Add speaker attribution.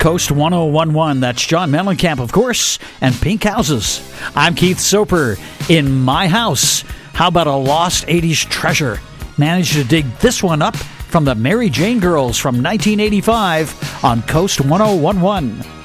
Speaker 1: Coast 1011. That's John Mellencamp, of course, and Pink Houses. I'm Keith Soper in My House. How about a lost 80s treasure? Managed to dig this one up from the Mary Jane Girls from 1985 on Coast 1011.